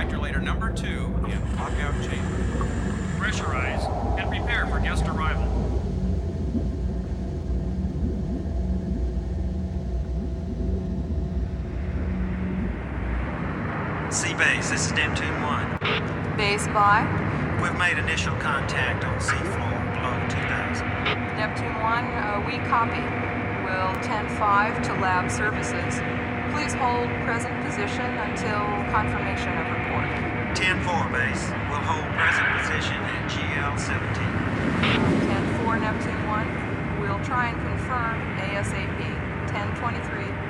modulator number 2 in lockout chamber. Pressurize and prepare for guest arrival. C-Base, this is Neptune 1. Base by We've made initial contact on seafloor below 2000. Neptune 1, we copy. We'll 10-5 to lab services. Please hold present position until confirmation of report. 10-4, base. We'll hold present position at GL-17. 10-4, Neptune 1. We'll try and confirm ASAP. 10-23.